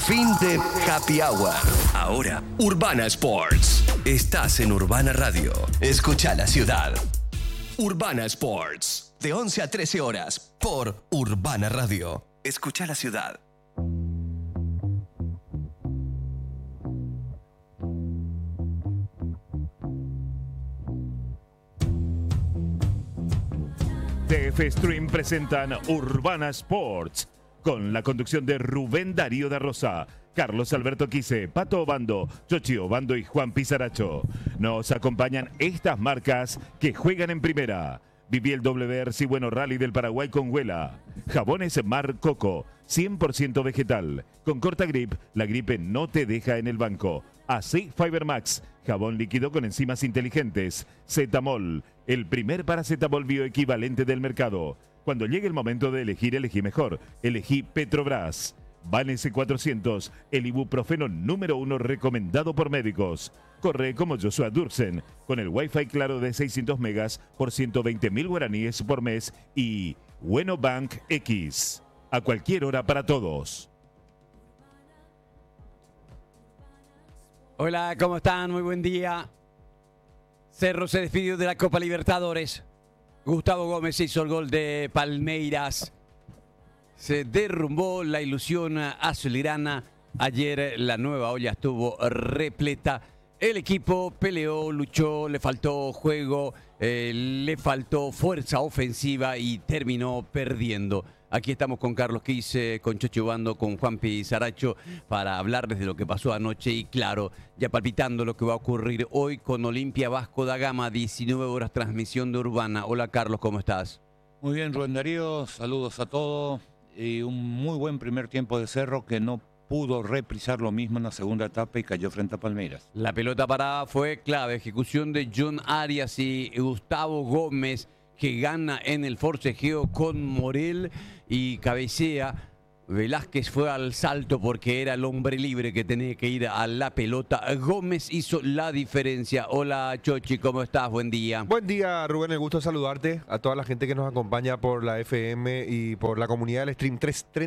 Fin de Happy Hour. Ahora, Urbana Sports. Estás en Urbana Radio. Escucha la ciudad. Urbana Sports. De 11 a 13 horas por Urbana Radio. Escucha la ciudad. TF Stream presentan Urbana Sports con la conducción de Rubén Darío da Rosa, Carlos Alberto Quise, Pato Obando, Chochi Obando y Juan Pizaracho. Nos acompañan estas marcas que juegan en primera. Viví el WRC Bueno Rally del Paraguay con Huela. Jabones Mar Coco, 100% vegetal. Con corta grip, la gripe no te deja en el banco. AC Fiber Max, jabón líquido con enzimas inteligentes. Zetamol, el primer paracetamol bioequivalente del mercado. Cuando llegue el momento de elegir, elegí mejor. Elegí Petrobras. Vales 400, el ibuprofeno número 1 recomendado por médicos. Corre como Joshua Dursen, con el Wi-Fi claro de 600 megas por 120.000 guaraníes por mes y Bueno Bank X. A cualquier hora para todos. Hola, ¿cómo están? Muy buen día. Cerro se despidió de la Copa Libertadores. Gustavo Gómez hizo el gol de Palmeiras. Se derrumbó la ilusión azulgrana. Ayer la nueva olla estuvo repleta. El equipo peleó, luchó, le faltó juego, le faltó fuerza ofensiva y terminó perdiendo. Aquí estamos con Carlos Quise, con Chochi Obando, con Juan Pizaracho para hablarles de lo que pasó anoche y claro, ya palpitando lo que va a ocurrir hoy con Olimpia Vasco da Gama, 19 horas transmisión de Urbana. Hola Carlos, ¿cómo estás? Muy bien, Rubén Darío, saludos a todos y un muy buen primer tiempo de Cerro que no pudo reprisar lo mismo en la segunda etapa y cayó frente a Palmeiras. La pelota parada fue clave, ejecución de John Arias y Gustavo Gómez, que gana en el forcejeo con Morel y cabecea. Velázquez fue al salto porque era el hombre libre que tenía que ir a la pelota. Gómez hizo la diferencia. Hola Chochi, ¿cómo estás? Buen día. Buen día, Rubén, el gusto de saludarte, a toda la gente que nos acompaña por la FM y por la comunidad del stream.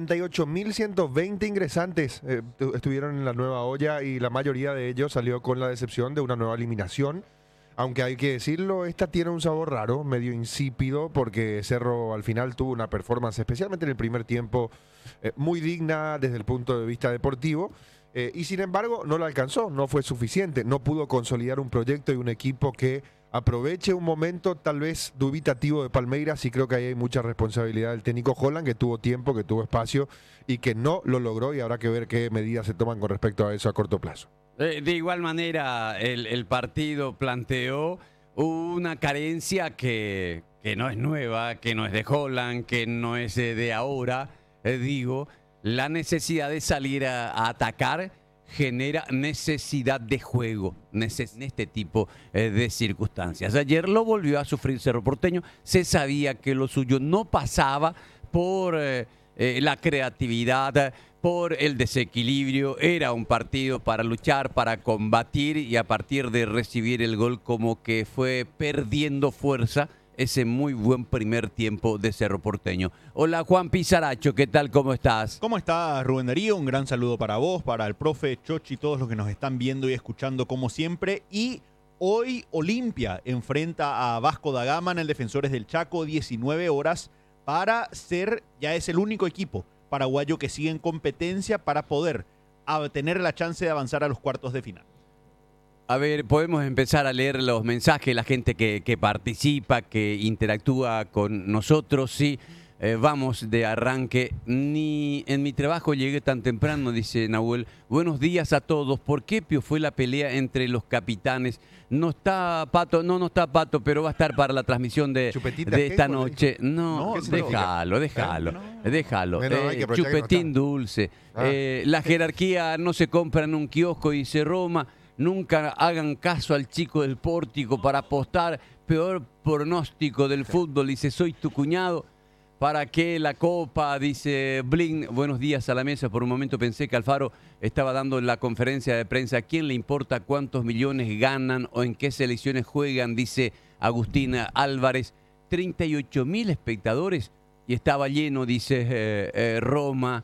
38.120 ingresantes estuvieron en la nueva olla y la mayoría de ellos salió con la decepción de una nueva eliminación. Aunque hay que decirlo, esta tiene un sabor raro, medio insípido, porque Cerro al final tuvo una performance, especialmente en el primer tiempo, muy digna desde el punto de vista deportivo, y sin embargo no lo alcanzó, no fue suficiente, no pudo consolidar un proyecto y un equipo que aproveche un momento tal vez dubitativo de Palmeiras, y creo que ahí hay mucha responsabilidad del técnico Holland, que tuvo tiempo, que tuvo espacio y que no lo logró, y habrá que ver qué medidas se toman con respecto a eso a corto plazo. De igual manera, el partido planteó una carencia que no es nueva, que no es de Holland, que no es de ahora. Digo, la necesidad de salir a atacar genera necesidad de juego en este tipo de circunstancias. Ayer lo volvió a sufrir Cerro Porteño. Se sabía que lo suyo no pasaba por la creatividad, por el desequilibrio. Era un partido para luchar, para combatir, y a partir de recibir el gol como que fue perdiendo fuerza ese muy buen primer tiempo de Cerro Porteño. Hola Juan Pizaracho, ¿qué tal? ¿Cómo estás? ¿Cómo estás, Rubén Darío? Un gran saludo para vos, para el profe Chochi, todos los que nos están viendo y escuchando como siempre. Y hoy Olimpia enfrenta a Vasco da Gama en el Defensores del Chaco, 19 horas, para ser, ya es el único equipo paraguayo que sigue en competencia para poder tener la chance de avanzar a los cuartos de final. A ver, podemos empezar a leer los mensajes, la gente que participa, que interactúa con nosotros, sí. Vamos de arranque. Ni en mi trabajo llegué tan temprano, dice Nahuel. Buenos días a todos. ¿Por qué fue la pelea entre los capitanes? No está Pato, no está Pato, pero va a estar para la transmisión de esta noche. No, déjalo. Chupetín dulce. La jerarquía no se compra en un kiosco, dice Roma. Nunca hagan caso al chico del pórtico para apostar. Peor pronóstico del fútbol, dice, soy tu cuñado. ¿Para qué la copa? Dice Blin. Buenos días a la mesa. Por un momento pensé que Alfaro estaba dando la conferencia de prensa. ¿A quién le importa cuántos millones ganan o en qué selecciones juegan? Dice Agustina Álvarez. 38.000 espectadores y estaba lleno, dice Roma.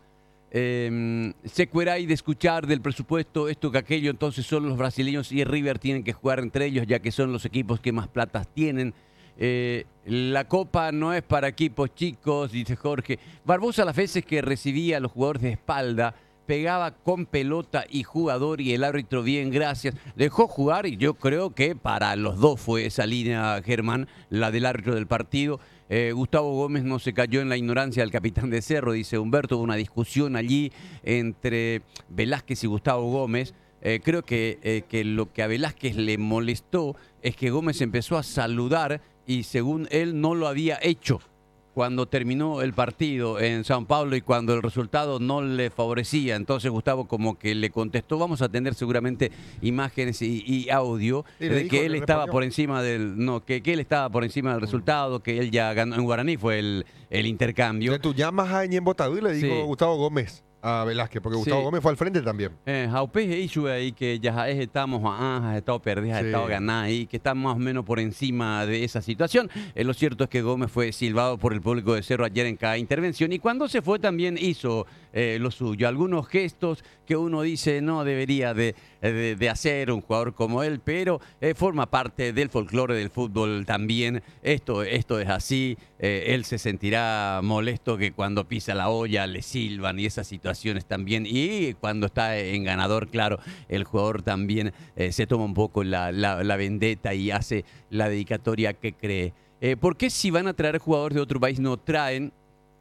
Sequeira de escuchar del presupuesto esto que aquello, entonces solo los brasileños y River tienen que jugar entre ellos, ya que son los equipos que más platas tienen. La Copa no es para equipos chicos, dice Jorge. Barbosa las veces que recibía a los jugadores de espalda, pegaba con pelota y jugador y el árbitro bien, gracias. Dejó jugar y yo creo que para los dos fue esa línea, Germán, la del árbitro del partido. Gustavo Gómez no se cayó en la ignorancia del capitán de Cerro, dice Humberto. Hubo una discusión allí entre Velázquez y Gustavo Gómez. Creo que lo que a Velázquez le molestó es que Gómez empezó a saludar y según él no lo había hecho cuando terminó el partido en Sao Paulo y cuando el resultado no le favorecía. Entonces Gustavo como que le contestó, vamos a tener seguramente imágenes y audio de que él estaba por encima que él estaba por encima del resultado, que él ya ganó. En guaraní fue el intercambio. Tú llamas a Ñen Botadú y le dijo Gustavo Gómez a Velázquez, porque Gustavo Gómez fue al frente también. Jaupe hizo ahí que ya estamos has estado perdidas, has estado ganadas ahí, que está más o menos por encima de esa situación. Lo cierto es que Gómez fue silbado por el público de Cerro ayer en cada intervención y cuando se fue también hizo lo suyo. Algunos gestos que uno dice no debería de hacer un jugador como él, pero forma parte del folclore del fútbol también. Esto es así. Él se sentirá molesto que cuando pisa la olla le silban y esas situaciones también. Y cuando está en ganador, claro, el jugador también se toma un poco la vendetta y hace la dedicatoria que cree. ¿Por qué si van a traer jugadores de otro país no traen?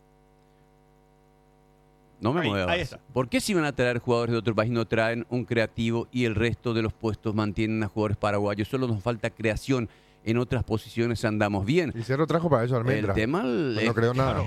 No me muevas. Ahí está. ¿Por qué si van a traer jugadores de otro país no traen un creativo y el resto de los puestos mantienen a jugadores paraguayos? Solo nos falta creación. En otras posiciones andamos bien. Y Cerro trajo para eso a Almendra. El tema no creo nada.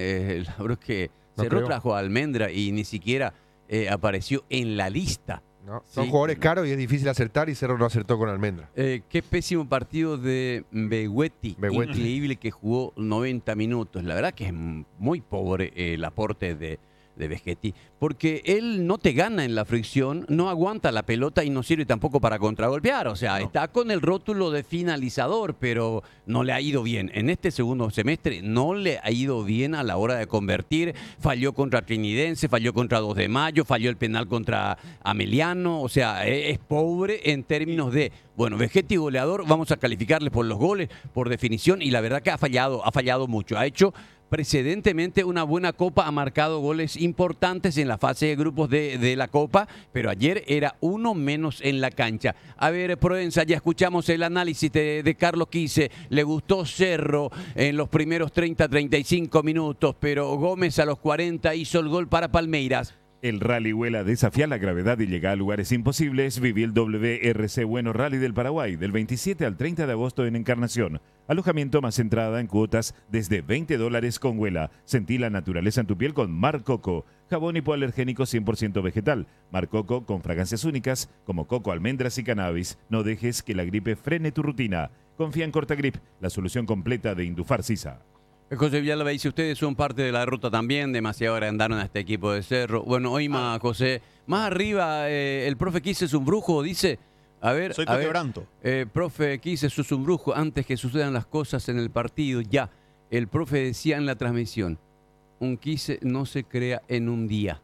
La verdad es que No Cerro creo. trajo a Almendra y ni siquiera apareció en la lista. No, Sí. son jugadores caros y es difícil acertar y Cerro no acertó con Almendra. Qué pésimo partido de Beguetti. Beguetti. Increíble que jugó 90 minutos. La verdad que es muy pobre el aporte de Begetti, porque él no te gana en la fricción, no aguanta la pelota y no sirve tampoco para contragolpear. O sea, está con el rótulo de finalizador, pero no le ha ido bien. En este segundo semestre no le ha ido bien a la hora de convertir. Falló contra Trinidense, falló contra 2 de Mayo, falló el penal contra Ameliano. O sea, es pobre en términos de, bueno, Begetti goleador, vamos a calificarle por los goles, por definición, y la verdad que ha fallado mucho. Ha hecho precedentemente una buena Copa, ha marcado goles importantes en la fase de grupos de la Copa, pero ayer era uno menos en la cancha. A ver, Proenza, ya escuchamos el análisis de Carlos Quise. Le gustó Cerro en los primeros 30-35 minutos, pero Gómez a los 40 hizo el gol para Palmeiras. El Rally Huela desafía la gravedad y llega a lugares imposibles. Viví el WRC Bueno Rally del Paraguay del 27 al 30 de agosto en Encarnación. Alojamiento más entrada en cuotas desde $20 con Huela. Sentí la naturaleza en tu piel con Mar Coco. Jabón hipoalergénico 100% vegetal. Mar Coco con fragancias únicas como coco, almendras y cannabis. No dejes que la gripe frene tu rutina. Confía en Cortagrip, la solución completa de Indufar Sisa. José Villalba dice, ustedes son parte de la ruta también, demasiado agrandaron a este equipo de Cerro. Bueno, hoy más, José, más arriba, el profe Quise es un brujo, dice. A ver, Soy Quebranto. Profe Quise, sos un brujo, antes que sucedan las cosas en el partido, ya. El profe decía en la transmisión, un Quise no se crea en un día.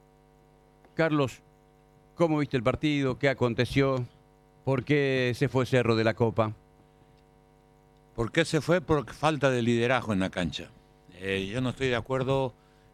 Carlos, ¿cómo viste el partido? ¿Qué aconteció? ¿Por qué se fue Cerro de la Copa? ¿Por qué se fue? Por falta de liderazgo en la cancha. Yo no estoy de acuerdo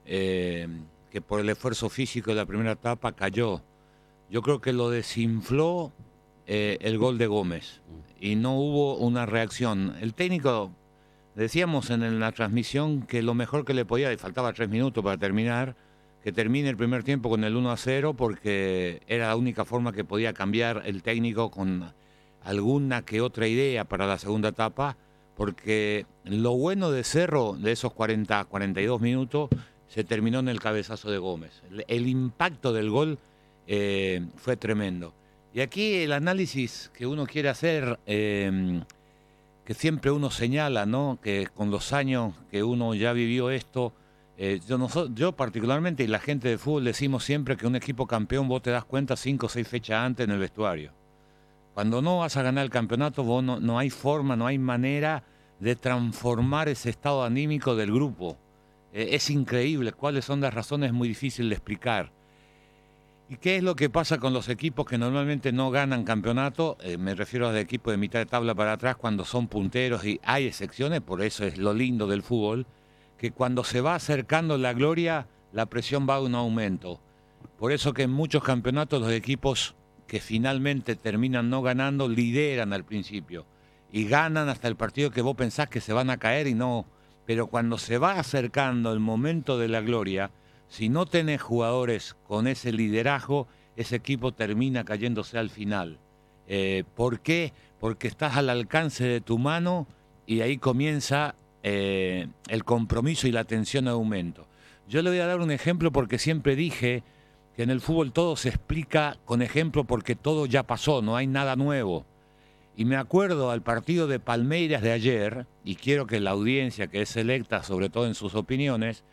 que por el esfuerzo físico de la primera etapa cayó. Yo creo que lo desinfló el gol de Gómez y no hubo una reacción. El técnico, decíamos en la transmisión que lo mejor que le podía, y faltaba 3 minutos para terminar, que termine el primer tiempo con el 1-0 porque era la única forma que podía cambiar el técnico con alguna que otra idea para la segunda etapa. Porque lo bueno de Cerro, de esos 42 minutos, se terminó en el cabezazo de Gómez. El impacto del gol fue tremendo. Y aquí el análisis que uno quiere hacer, que siempre uno señala, ¿no? Que con los años que uno ya vivió esto, yo particularmente y la gente de fútbol decimos siempre que un equipo campeón vos te das cuenta 5 o 6 fechas antes en el vestuario. Cuando no vas a ganar el campeonato, vos no hay forma, no hay manera de transformar ese estado anímico del grupo. Es increíble. ¿Cuáles son las razones? Es muy difícil de explicar. ¿Y qué es lo que pasa con los equipos que normalmente no ganan campeonato? Me refiero a los equipos de mitad de tabla para atrás, cuando son punteros, y hay excepciones, por eso es lo lindo del fútbol, que cuando se va acercando la gloria, la presión va a un aumento. Por eso que en muchos campeonatos los equipos que finalmente terminan no ganando lideran al principio y ganan hasta el partido que vos pensás que se van a caer y no. Pero cuando se va acercando el momento de la gloria, si no tenés jugadores con ese liderazgo, ese equipo termina cayéndose al final. ¿Por qué? Porque estás al alcance de tu mano y ahí comienza el compromiso y la tensión a aumento. Yo le voy a dar un ejemplo porque siempre dije que en el fútbol todo se explica con ejemplo porque todo ya pasó, no hay nada nuevo. Y me acuerdo al partido de Palmeiras de ayer, y quiero que la audiencia, que es selecta sobre todo en sus opiniones,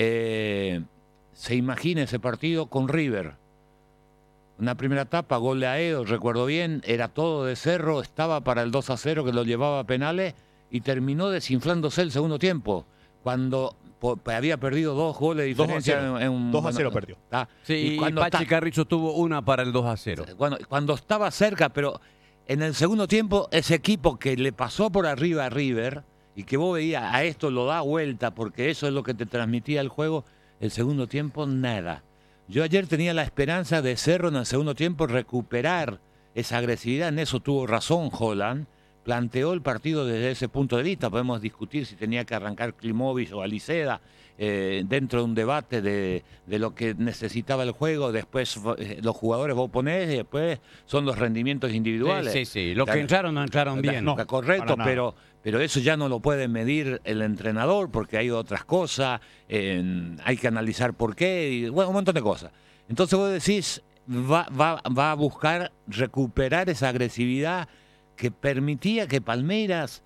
se imagine ese partido con River. Una primera etapa, gol de Aedo, recuerdo bien, era todo de Cerro, estaba para el 2-0 que lo llevaba a penales y terminó desinflándose el segundo tiempo, cuando había perdido 2 goles de diferencia. 2-0 perdió. Sí, y Pachi Carrizo tuvo una para el 2-0. Cuando estaba cerca, pero en el segundo tiempo ese equipo que le pasó por arriba a River y que vos veías, a esto lo da vuelta porque eso es lo que te transmitía el juego, el segundo tiempo nada. Yo ayer tenía la esperanza de Cerro en el segundo tiempo recuperar esa agresividad, en eso tuvo razón Holland, planteó el partido desde ese punto de vista, podemos discutir si tenía que arrancar Klimovic o Aliceda dentro de un debate de lo que necesitaba el juego, después los jugadores vos ponés y después son los rendimientos individuales. Sí, los que entraron no entraron bien. No, correcto, pero eso ya no lo puede medir el entrenador porque hay otras cosas, hay que analizar por qué, y bueno, un montón de cosas. Entonces vos decís, va a buscar recuperar esa agresividad que permitía que Palmeiras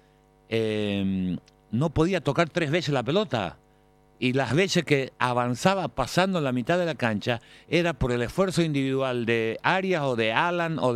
no podía tocar 3 veces la pelota. Y las veces que avanzaba pasando la mitad de la cancha era por el esfuerzo individual de Arias o de Alan o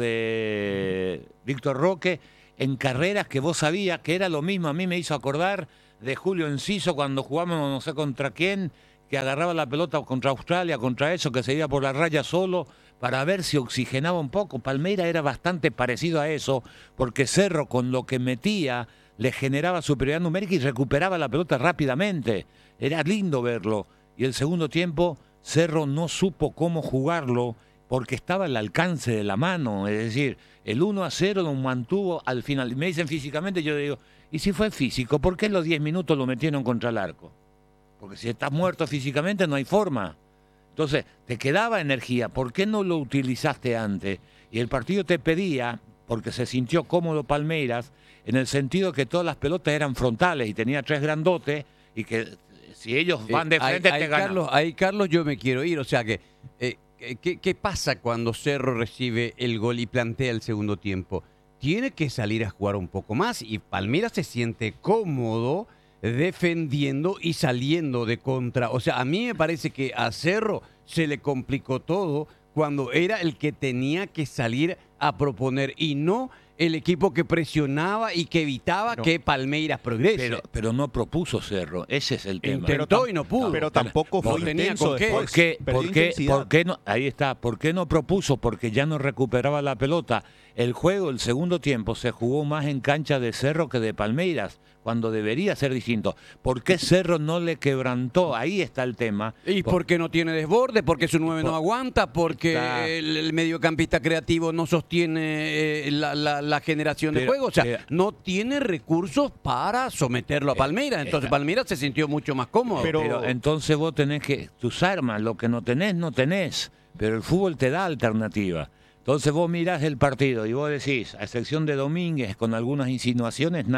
de Víctor Roque en carreras que vos sabías que era lo mismo. A mí me hizo acordar de Julio Enciso cuando jugamos no sé contra quién, que agarraba la pelota contra Australia, contra eso, que se iba por la raya solo para ver si oxigenaba un poco. Palmeiras era bastante parecido a eso, porque Cerro con lo que metía le generaba superioridad numérica y recuperaba la pelota rápidamente. Era lindo verlo. Y el segundo tiempo, Cerro no supo cómo jugarlo porque estaba al alcance de la mano. Es decir, el 1-0 lo mantuvo al final. Me dicen físicamente, yo digo, ¿y si fue físico? ¿Por qué en los 10 minutos lo metieron contra el arco? Porque si estás muerto físicamente no hay forma. Entonces, te quedaba energía. ¿Por qué no lo utilizaste antes? Y el partido te pedía, porque se sintió cómodo Palmeiras, en el sentido que todas las pelotas eran frontales y tenía 3 grandotes y que si ellos van de frente te ganan. Carlos, yo me quiero ir. O sea que, ¿qué pasa cuando Cerro recibe el gol y plantea el segundo tiempo? Tiene que salir a jugar un poco más y Palmeiras se siente cómodo defendiendo y saliendo de contra. O sea, a mí me parece que a Cerro se le complicó todo cuando era el que tenía que salir a proponer y no el equipo que presionaba y que evitaba que Palmeiras progrese. Pero no propuso Cerro, ese es el tema. Intentó y no pudo. Pero tampoco fue intenso después. ¿Por qué no? Ahí está. ¿Por qué no propuso? Porque ya no recuperaba la pelota. El juego, el segundo tiempo, se jugó más en cancha de Cerro que de Palmeiras, cuando debería ser distinto. ¿Por qué Cerro no le quebrantó? Ahí está el tema. ¿Y por qué no tiene desborde? ¿Porque su 9 no aguanta? ¿Porque el mediocampista creativo no sostiene la generación de juego? O sea, no tiene recursos para someterlo a Palmeiras. Entonces Palmeiras se sintió mucho más cómodo. Pero entonces vos tenés que... Tus armas, lo que no tenés, no tenés. Pero el fútbol te da alternativa. Entonces vos mirás el partido y vos decís, a excepción de Domínguez, con algunas insinuaciones,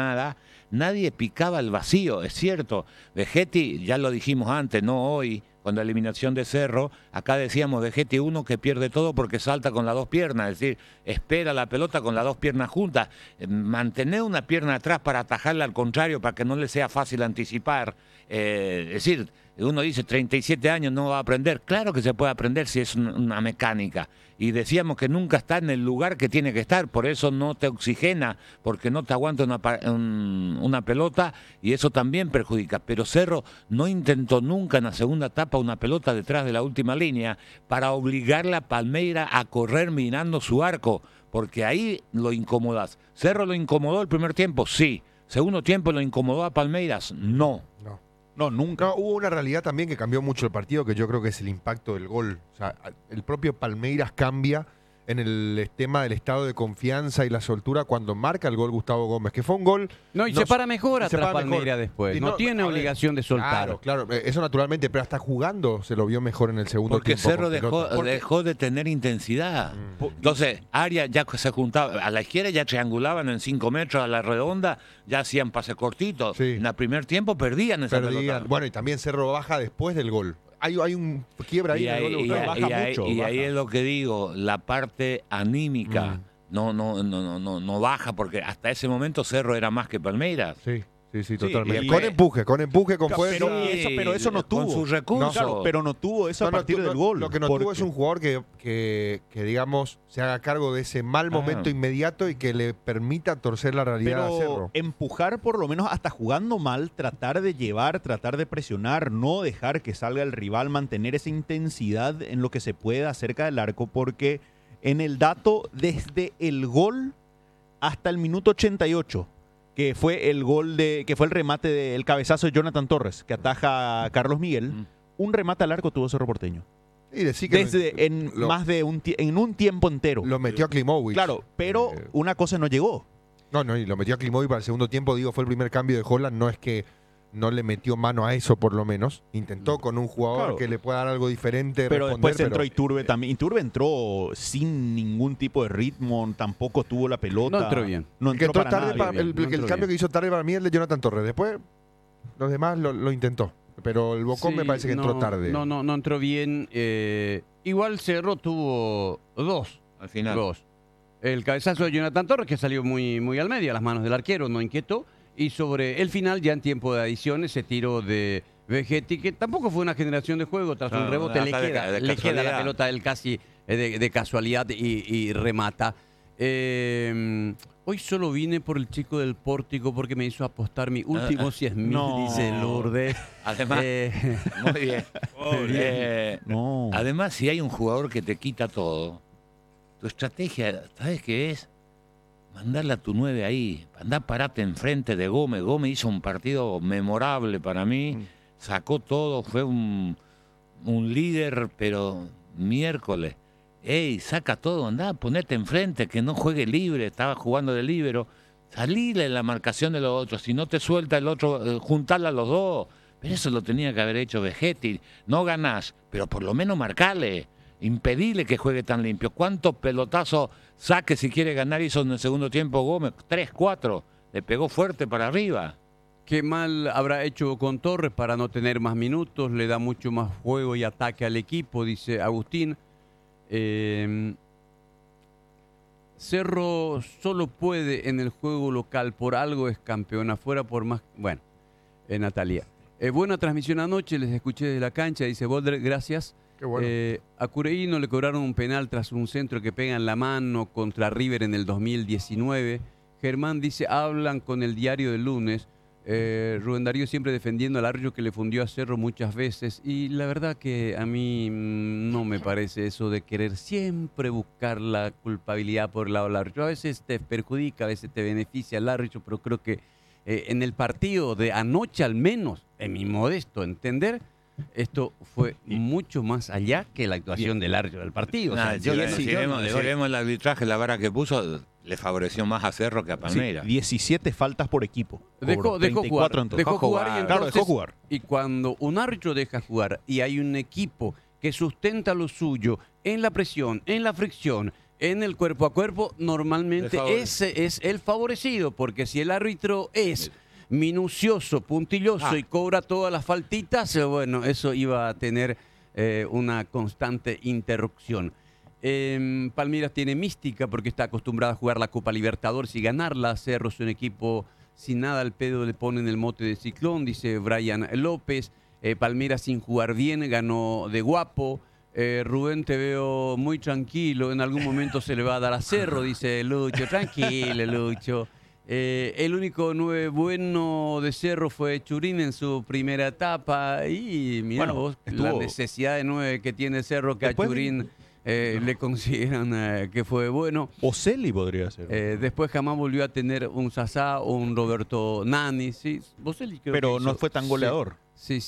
nadie picaba el vacío, es cierto. Vegetti, ya lo dijimos antes, no hoy, con la eliminación de Cerro, acá decíamos Vegetti uno que pierde todo porque salta con las 2 piernas, es decir, espera la pelota con las 2 piernas juntas, mantener una pierna atrás para atajarla al contrario, para que no le sea fácil anticipar, es decir, uno dice 37 años no va a aprender, claro que se puede aprender si es una mecánica, y decíamos que nunca está en el lugar que tiene que estar, por eso no te oxigena, porque no te aguanta una pelota y eso también perjudica. Pero Cerro no intentó nunca en la segunda etapa una pelota detrás de la última línea para obligarle a Palmeira a correr mirando su arco, porque ahí lo incomodás. Cerro lo incomodó el primer tiempo, sí. Segundo tiempo lo incomodó a Palmeiras, no. No, nunca. No, hubo una realidad también que cambió mucho el partido, que yo creo que es el impacto del gol. O sea, el propio Palmeiras cambia en el tema del estado de confianza y la soltura cuando marca el gol Gustavo Gómez, que fue un gol... No, y se para mejor se atrás para mejor. Palmeiras después. Y No tiene a ver, obligación de soltar. Claro, eso naturalmente, pero hasta jugando se lo vio mejor en el segundo Porque tiempo. Cerro con pelota. dejó de tener intensidad. Entonces, Arias ya se juntaba, a la izquierda ya triangulaban en 5 metros, a la redonda ya hacían pase cortitos. Sí. En el primer tiempo perdían esa pelota. Bueno, y también Cerro baja después del gol. Hay un quiebra ahí Y en el ahí, gol. y ahí es lo que digo, la parte anímica no baja, porque hasta ese momento Cerro era más que Palmeiras. Sí, totalmente. y- con empuje, con fuerza. Pero eso no tuvo. Con sus recursos. Claro, pero no tuvo eso a partir del gol. Lo que no tuvo es un jugador que, digamos, se haga cargo de ese mal momento inmediato y que le permita torcer la realidad a Pero Cerro. empujar, por lo menos hasta jugando mal, tratar de llevar, tratar de presionar, no dejar que salga el rival, mantener esa intensidad en lo que se pueda cerca del arco, porque en el dato, desde el gol hasta el minuto 88, que fue el gol que fue el remate del cabezazo de Jonathan Torres, que ataja a Carlos Miguel, un remate al arco tuvo Cerro Porteño. Y decir que Más de en un tiempo entero. lo metió a Klimovic. Claro, pero una cosa no llegó. No, y lo metió a Klimovic para el segundo tiempo, digo, fue el primer cambio de Holland, no es que no le metió mano a eso por lo menos, intentó con un jugador Claro. que le pueda dar algo diferente, Pero responder, después entró Iturbe también. Iturbe entró sin ningún tipo de ritmo, tampoco tuvo la pelota. No entró bien. No el que entró entró para tarde, nada. el entró cambio bien. que hizo tarde para mí es el de Jonathan Torres, después los demás lo intentó, pero el Bocón me Sí, parece que entró tarde. No entró bien. Igual Cerro tuvo dos. Al final. Dos. El cabezazo de Jonathan Torres, que salió muy al medio, a las manos del arquero, no inquietó. Y sobre el final, ya en tiempo de adiciones, ese tiro de Vegetti, que tampoco fue una generación de juego, tras Claro, un rebote le hasta de queda la casualidad. pelota a él casi de casualidad y remata. Hoy solo vine por el chico del pórtico porque me hizo apostar mi último 100.000, no. dice Lourdes. Además, muy bien. No. Además, si hay un jugador que te quita todo, tu estrategia, ¿sabes qué es? Mandarle a tu 9 ahí, andá, parate enfrente de Gómez. Gómez hizo un partido memorable para mí, sacó todo, fue un líder, pero miércoles. Ey, saca todo, andá, ponete enfrente, que no juegue libre, estaba jugando de líbero. Salile en la marcación de los otros, si no te suelta el otro, juntarla a los dos. Pero eso lo tenía que haber hecho Vegetti. No ganás, pero por lo menos marcale. Impedile que juegue tan limpio. ¿Cuántos pelotazos saque si quiere ganar hizo en el segundo tiempo Gómez? 3, 4. Le pegó fuerte para arriba. Qué mal habrá hecho con Torres para no tener más minutos, le da mucho más juego y ataque al equipo, dice Agustín. Cerro solo puede en el juego local, por algo es campeón, afuera por más... Bueno, Natalia. Buena transmisión anoche, les escuché desde la cancha, dice Boulder, gracias. Qué bueno. A Cureino le cobraron un penal tras un centro que pega en la mano contra River en el 2019. Germán dice, hablan con el diario del lunes. Rubén Darío siempre defendiendo al árbitro que le fundió a Cerro muchas veces. Y la verdad que a mí no me parece eso de querer siempre buscar la culpabilidad por el lado del árbitro. A veces te perjudica, a veces te beneficia el árbitro, pero creo que en el partido de anoche al menos, en mi modesto entender, esto fue mucho más allá que la actuación del árbitro del partido. O sea, yo si vemos el arbitraje, la vara que puso, le favoreció más a Cerro que a Palmeiras. 17 faltas por equipo. Dejó 34 jugar. en total. Dejó jugar y Claro, entonces, dejó jugar. Y cuando un árbitro deja jugar y hay un equipo que sustenta lo suyo en la presión, en la fricción, en el cuerpo a cuerpo, normalmente ese es el favorecido, porque si el árbitro es minucioso, puntilloso y cobra todas las faltitas, bueno, eso iba a tener una constante interrupción. Palmeiras tiene mística porque está acostumbrada a jugar la Copa Libertadores y ganarla. Cerro es un equipo sin nada al pedo, le ponen el mote de ciclón, dice Brian López. Palmeiras sin jugar bien, ganó de guapo. Rubén, te veo muy tranquilo, en algún momento se le va a dar a Cerro, dice Lucho. Tranquilo, Lucho. El único 9 bueno de Cerro fue Churín en su primera etapa. Y mira Bueno, vos, la estuvo- necesidad de 9 que tiene Cerro, que Después a Churín le consideran que fue bueno. Boselli podría ser. Después jamás volvió a tener un Sasá o un Roberto Nani. Sí, Boselli creo pero que no hizo- fue tan goleador. Sí.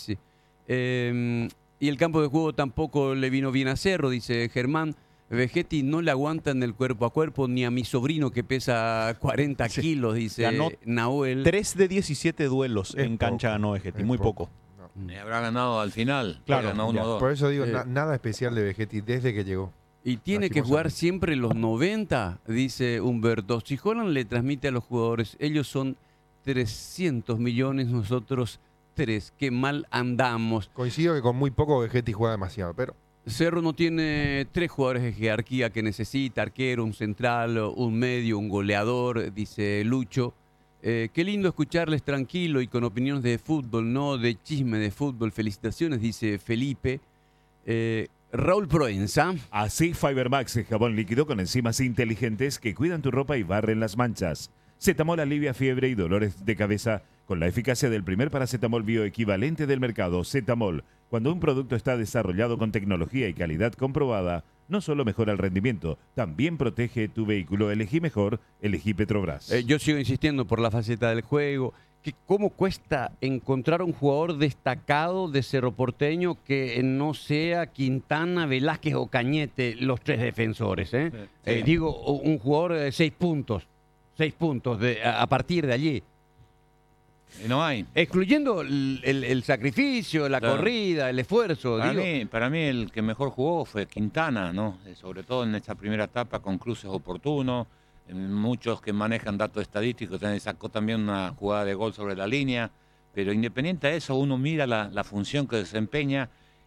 Y el campo de juego tampoco le vino bien a Cerro, dice Germán. Vegetti no le aguantan el cuerpo a cuerpo ni a mi sobrino que pesa 40 kilos, dice Ganó Nahuel. 3 de 17 duelos Es en cancha poco, ganó Vegetti, es muy poco. No. Habrá ganado al final. Claro, Ganó ya. 1-2. Por eso digo, Eh, nada especial de Vegetti desde que llegó. Y tiene que jugar siempre los 90, dice Humberto. Si Holland le transmite a los jugadores, ellos son 300 millones, nosotros 3. Qué mal andamos. Coincido que con muy poco Vegetti juega demasiado, pero Cerro no tiene 3 jugadores de jerarquía que necesita, arquero, un central, un medio, un goleador, dice Lucho. Qué lindo escucharles tranquilo y con opiniones de fútbol, no de chisme de fútbol. Felicitaciones, dice Felipe. Raúl Proenza. Así Fibermax, jabón líquido con enzimas inteligentes que cuidan tu ropa y barren las manchas. Cetamol alivia fiebre y dolores de cabeza con la eficacia del primer paracetamol bioequivalente del mercado, Cetamol. Cuando un producto está desarrollado con tecnología y calidad comprobada, no solo mejora el rendimiento, también protege tu vehículo. Elegí mejor, elegí Petrobras. Yo sigo insistiendo por la faceta del juego. Que ¿Cómo cuesta encontrar un jugador destacado de Cerro Porteño que no sea Quintana, Velázquez o Cañete, los 3 defensores? Sí. Digo, un jugador de 6 puntos. 6 puntos a partir de allí. Y no hay. Excluyendo el sacrificio, la Claro. corrida, el esfuerzo. Para mí el que mejor jugó fue Quintana, ¿no? Sobre todo en esta primera etapa con cruces oportunos. Muchos que manejan datos estadísticos sacó también una jugada de gol sobre la línea. Pero independiente de eso, uno mira la función que desempeña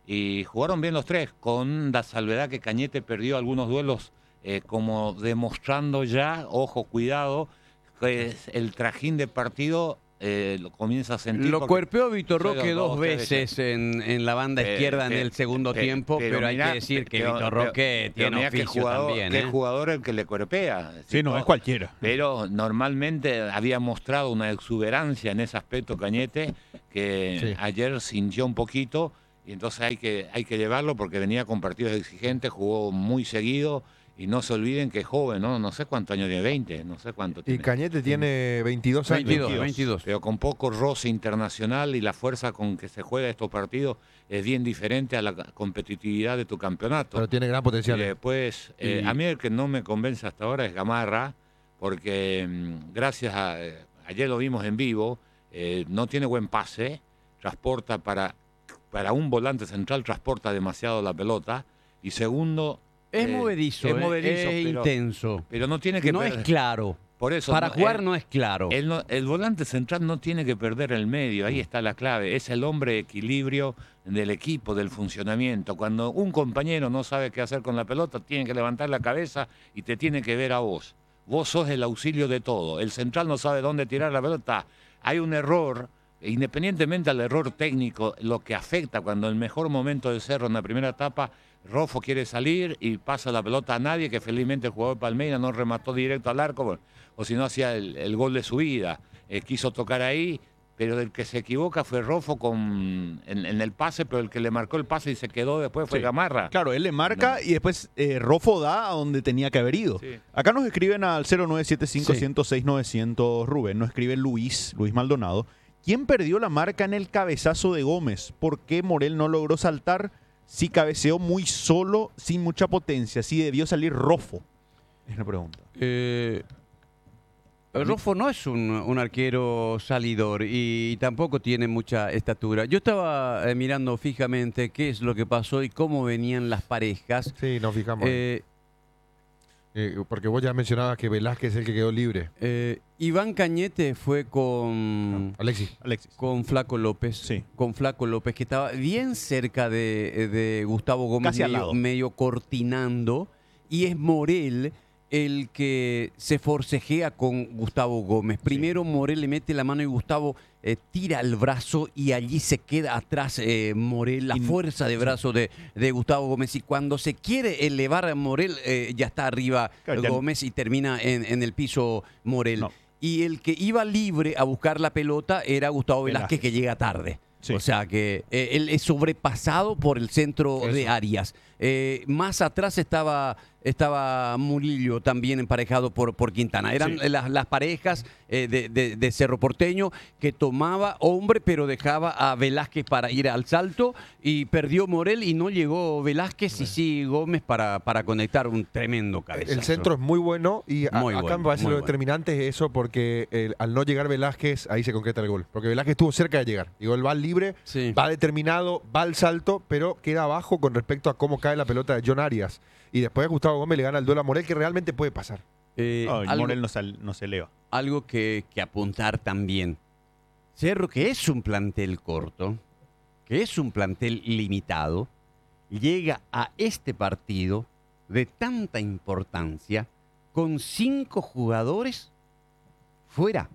y jugaron bien los 3, con la salvedad que Cañete perdió algunos duelos como demostrando ya, ojo, cuidado, que el trajín de partido lo comienza a sentir. Lo porque cuerpeó Vitor fueron Roque 2 tres veces en la banda izquierda en el segundo tiempo, pero hay mirá, que decir que pero- Vitor Roque pero tiene mirá qué oficio también. Qué jugador el que le cuerpea. Sí, no es cualquiera. Pero normalmente había mostrado una exuberancia en ese aspecto Cañete que Sí. ayer sintió un poquito y entonces hay que llevarlo porque venía con partidos exigentes, jugó muy seguido y no se olviden que es joven, ¿no? No sé cuántos años tiene, 20, no sé cuánto y tiene. Cañete tiene 22 años. 22. Pero con poco roce internacional y la fuerza con que se juega estos partidos es bien diferente a la competitividad de tu campeonato. Pero tiene gran potencial. Y después, Y- a mí el que no me convence hasta ahora es Gamarra, porque gracias a, ayer lo vimos en vivo, no tiene buen pase, transporta para un volante central, transporta demasiado la pelota, y segundo... Es movedizo, es pero- intenso. Pero no tiene que No es perder- claro. Por eso, Para jugar él- no es claro. el volante central no tiene que perder el medio, ahí está la clave. Es el hombre de equilibrio del equipo, del funcionamiento. Cuando un compañero no sabe qué hacer con la pelota, tiene que levantar la cabeza y te tiene que ver a vos. Vos sos el auxilio de todo. El central no sabe dónde tirar la pelota. Hay un error, independientemente al error técnico, lo que afecta cuando el mejor momento de Cerro en la primera etapa, Rofo quiere salir y pasa la pelota a nadie, que felizmente el jugador de Palmeiras no remató directo al arco, bueno, o si no hacía el gol de su vida. Quiso tocar ahí, pero el que se equivoca fue Rofo en el pase, pero el que le marcó el pase y se quedó después fue Sí. Gamarra. Claro, él le marca y después Rofo da a donde tenía que haber ido. Sí. Acá nos escriben al 0975-106-900, Rubén, nos escribe Luis Maldonado. ¿Quién perdió la marca en el cabezazo de Gómez? ¿Por qué Morel no logró saltar? Si cabeceó muy solo, sin mucha potencia. Si debió salir Rofo. Es la pregunta. Rofo no es un arquero salidor y tampoco tiene mucha estatura. Yo estaba mirando fijamente qué es lo que pasó y cómo venían las parejas. Sí, nos fijamos. Porque vos ya mencionabas que Velázquez es el que quedó libre. Iván Cañete fue con Alexis. Flaco López. Sí. Con Flaco López, que estaba bien cerca de Gustavo Gómez, Casi al lado. medio cortinando. Y es Morel el que se forcejea con Gustavo Gómez. Primero Morel le mete la mano y Gustavo tira el brazo y allí se queda atrás Morel, la fuerza de brazo de Gustavo Gómez. Y cuando se quiere elevar a Morel, ya está arriba Claro, ya- Gómez y termina en el piso Morel. No. y el que iba libre a buscar la pelota era Gustavo Velázquez, que llega tarde. Sí. O sea que él es sobrepasado por el centro de Arias. Más atrás estaba Murillo también emparejado por Quintana. Eran las parejas de Cerro Porteño que tomaba hombre pero dejaba a Velázquez para ir al salto y perdió Morel y no llegó Velázquez y sí Gómez para conectar un tremendo cabezazo. El centro es muy bueno y acá bueno, me parece muy lo bueno. determinante es eso porque al no llegar Velázquez ahí se concreta el gol. Porque Velázquez estuvo cerca de llegar. Digo, el va libre, Sí. va determinado, va al salto, pero queda abajo con respecto a cómo cae la pelota de John Arias. Y después Gustavo Gómez le gana el duelo a Morel, que realmente puede pasar. Morel no se eleva. Algo que apuntar también. Cerro, que es un plantel corto, que es un plantel limitado, llega a este partido de tanta importancia con 5 jugadores fuera.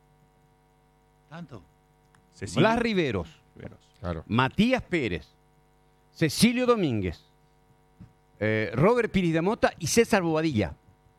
¿Tanto? Blas Riveros, Claro. Matías Pérez, Cecilio Domínguez, Robert Piris de Mota y César Bobadilla.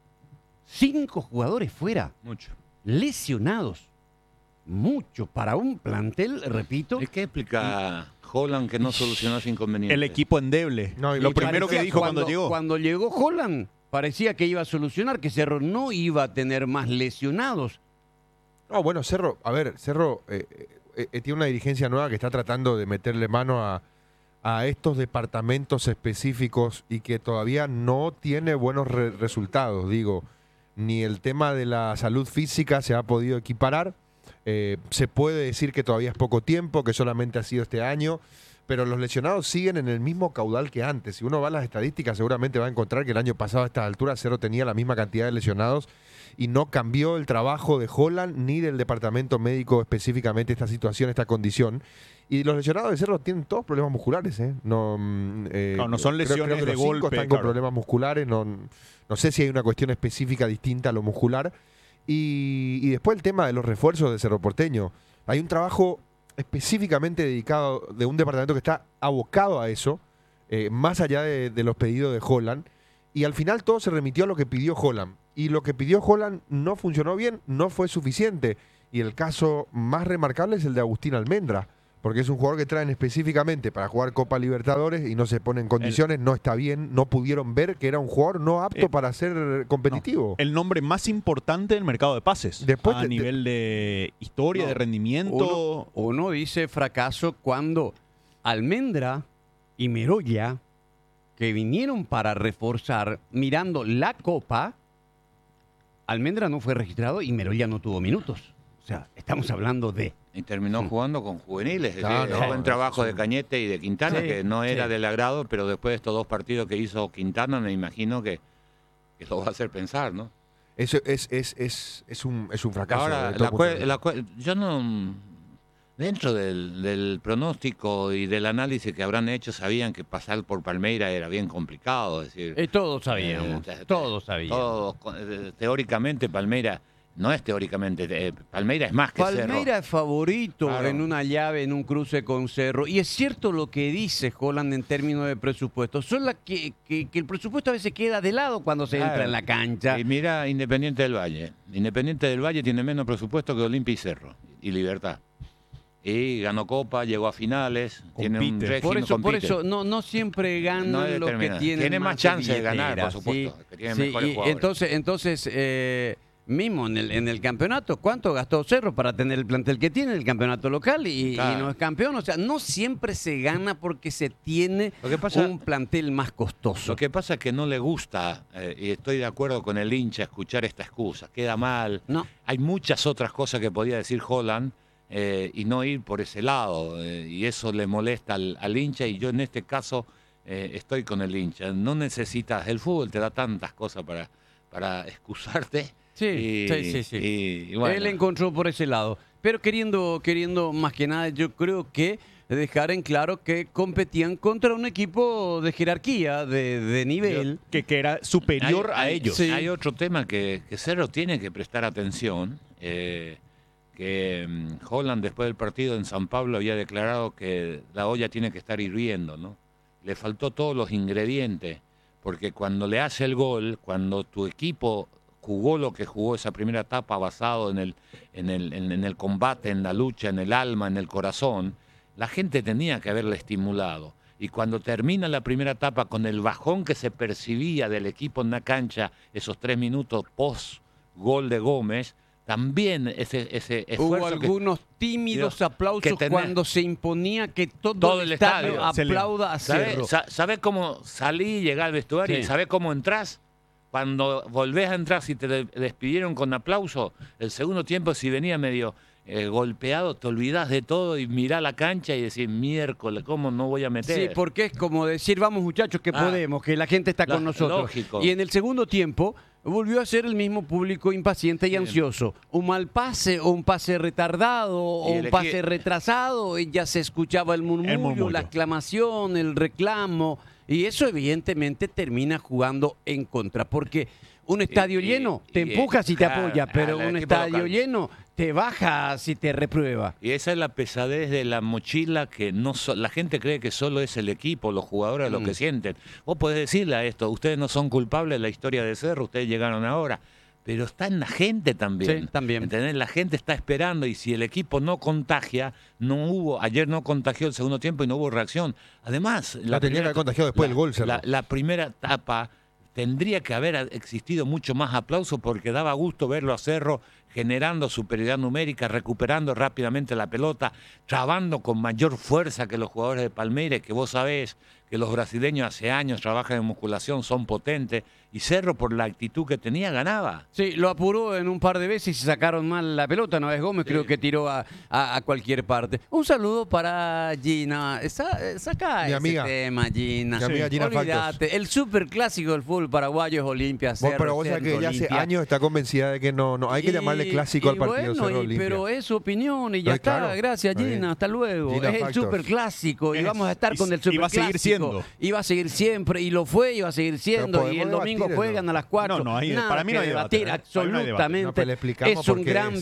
5 jugadores fuera, Mucho. lesionados. Mucho para un plantel, repito. ¿Y qué explica Holland que no solucionó ese inconveniente? El equipo endeble. No, y Lo me primero que Parecía dijo cuando llegó. Cuando llegó Holland, parecía que iba a solucionar, que Cerro no iba a tener más lesionados. No, bueno, Cerro, a ver, Cerro tiene una dirigencia nueva que está tratando de meterle mano a estos departamentos específicos y que todavía no tiene buenos resultados. Digo, ni el tema de la salud física se ha podido equiparar. Se puede decir que todavía es poco tiempo, que solamente ha sido este año, pero los lesionados siguen en el mismo caudal que antes. Si uno va a las estadísticas, seguramente va a encontrar que el año pasado a estas alturas Cerro tenía la misma cantidad de lesionados y no cambió el trabajo de Holland ni del departamento médico específicamente esta situación, esta condición. Y los lesionados de Cerro tienen todos problemas musculares, ¿eh? No son lesiones creo que de los 5 golpe, están con claro. problemas musculares, no sé si hay una cuestión específica distinta a lo muscular. Y después el tema de los refuerzos de Cerro Porteño. Hay un trabajo específicamente dedicado de un departamento que está abocado a eso, más allá de los pedidos de Holland. Y al final todo se remitió a lo que pidió Holland. Y lo que pidió Holland no funcionó bien, no fue suficiente. Y el caso más remarcable es el de Agustín Almendra, porque es un jugador que traen específicamente para jugar Copa Libertadores y no se pone en condiciones, no está bien, no pudieron ver que era un jugador no apto para ser competitivo. El nombre más importante del mercado de pases. Después a de- nivel de historia, de rendimiento. Uno dice fracaso cuando Almendra y Meroya, que vinieron para reforzar mirando la Copa, Almendra no fue registrado y Meroya no tuvo minutos. O sea, estamos hablando de... Y terminó jugando con juveniles. Es No, decir, no, buen trabajo de Cañete y de Quintana, Sí, que no era sí. del agrado, pero después de estos 2 partidos que hizo Quintana, me imagino que lo va a hacer pensar, ¿no? Eso es un fracaso. Ahora, de todo punto de vista. yo no. Dentro del pronóstico y del análisis que habrán hecho, sabían que pasar por Palmeira era bien complicado. Es decir, todos sabíamos, todos sabíamos. Teóricamente, Palmeira no es teóricamente. Palmeira es más que Palmeira Cerro. es favorito Claro. en una llave, en un cruce con Cerro. Y es cierto lo que dice Holland en términos de presupuesto. Solo que el presupuesto a veces queda de lado cuando se Claro. entra en la cancha. Y mira Independiente del Valle. Independiente del Valle tiene menos presupuesto que Olimpia y Cerro. Y Libertad. Y ganó Copa, llegó a finales, tiene un Compite. régimen, Por compite. eso no siempre ganan No es los que determinante. tienen Tiene más chance de ganar, billetera, por supuesto, ¿sí? que tienen Sí, mejores y jugadores. entonces mismo en el campeonato, ¿cuánto gastó Cerro para tener el plantel que tiene, el campeonato local y Claro. no es campeón? O sea, no siempre se gana porque se tiene Lo que pasa- un plantel más costoso. Lo que pasa es que no le gusta, y estoy de acuerdo con el hincha, escuchar esta excusa. Queda mal. No. Hay muchas otras cosas que podía decir Holland y no ir por ese lado. Y eso le molesta al hincha y yo en este caso estoy con el hincha. No necesitas, el fútbol te da tantas cosas para excusarte. Sí, sí. Y bueno. Él encontró por ese lado. Pero queriendo más que nada, yo creo que dejar en claro que competían contra un equipo de jerarquía, de nivel. Que era superior a ellos. Sí. Hay otro tema que Cerro tiene que prestar atención, que Holland después del partido en San Pablo había declarado que la olla tiene que estar hirviendo, ¿no? Le faltó todos los ingredientes, porque cuando le hace el gol, cuando tu equipo jugó lo que jugó esa primera etapa basado en el combate, en la lucha, en el alma, en el corazón, la gente tenía que haberle estimulado. Y cuando termina la primera etapa con el bajón que se percibía del equipo en la cancha, esos 3 minutos post gol de Gómez, también ese esfuerzo. Hubo algunos tímidos aplausos cuando se imponía que todo el estadio aplauda a Cerro. ¿Sabés cómo salí y llegar al vestuario? Sí. ¿Y sabés cómo entrás? Cuando volvés a entrar, si te despidieron con aplauso, el segundo tiempo, si venía medio golpeado, te olvidás de todo y mirá la cancha y decís, miércoles, ¿cómo no voy a meter? Sí, porque es como decir, vamos muchachos, que podemos, que la gente está con nosotros. Lógico. Y en el segundo tiempo volvió a ser el mismo público impaciente y ansioso. Un mal pase o un pase retardado o un pase retrasado y ya se escuchaba el murmullo, la exclamación, el reclamo. Y eso evidentemente termina jugando en contra, porque un estadio lleno te empuja si te apoya, pero un estadio lleno te baja si te reprueba. Y esa es la pesadez de la mochila que la gente cree que solo es el equipo, los jugadores lo que sienten. Vos podés decirle a esto, ustedes no son culpables de la historia de Cerro, ustedes llegaron ahora. Pero está en la gente también. Sí, también. ¿Entendés? La gente está esperando y si el equipo no contagia, ayer no contagió el segundo tiempo y no hubo reacción. Además, La tenía que haber contagiado después del gol, Cerro. la primera etapa tendría que haber existido mucho más aplauso porque daba gusto verlo a Cerro generando superioridad numérica, recuperando rápidamente la pelota, trabando con mayor fuerza que los jugadores de Palmeiras, que vos sabés que los brasileños hace años trabajan en musculación, son potentes, y Cerro por la actitud que tenía ganaba. Sí, lo apuró en un par de veces y se sacaron mal la pelota. Una vez Gómez creo que tiró a cualquier parte. Un saludo para Gina. Saca Mi ese amiga. tema, Gina. Mi amiga Gina Olvídate. El superclásico del fútbol paraguayo es Olimpia, Cerro. Pero vos sabés que ella hace Olimpia. años está convencida de que no hay que llamarle clásico al partido Cerro Olimpia. Pero es su opinión y ya No, está. claro. Gracias, Está Gina. bien. Hasta luego. Gina Es el Factos. superclásico y Es- vamos a estar con el y va a superclásico. seguir siendo. Y va a seguir siempre. Y lo fue y va a seguir siendo. podemos Y el domingo debatir, juegan ¿no? a las 4. No, para mí no hay que debate, debatir, ¿eh? Para mí no hay debate. absolutamente. No, pero le explicamos Es un por qué gran es.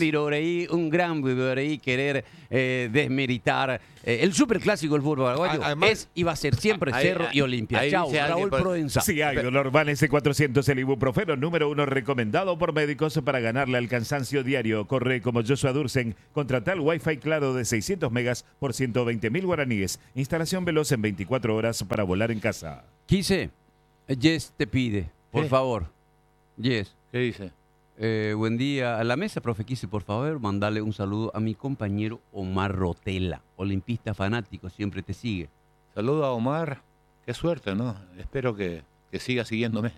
viroreí querer desmeritar el superclásico del fútbol paraguayo. Además- Es y va a ser siempre Ahí- Cerro y Olimpia. ahí Chao, dice alguien, Raúl Proenza. Si hay Dolorban S400, el ibuprofeno número 1 recomendado por médicos para ganarle al cansancio diario. Corre como Joshua Dursen. Contrata el Wi-Fi claro de 600 megas por 120.000 guaraníes. Instalación veloz en 24 horas para volar en casa. Quise, Yes te pide, por ¿Qué? favor. Yes. ¿Qué dice? Buen día a la mesa, profe Quise, por favor, mandarle un saludo a mi compañero Omar Rotela, olimpista fanático, siempre te sigue. Saludo a Omar. Qué suerte, ¿no? Espero que siga siguiéndome.